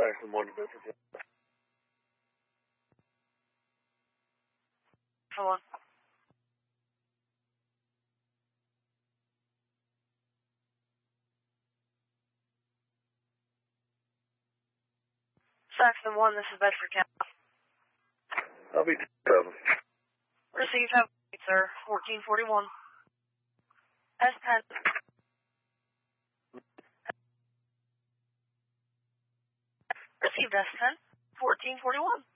Saxon 1 to Bedford. Come on. Saxon 1, this is Bedford County. I'll be 7. Receive, have sir. 1441. S10. Received S10. 1441.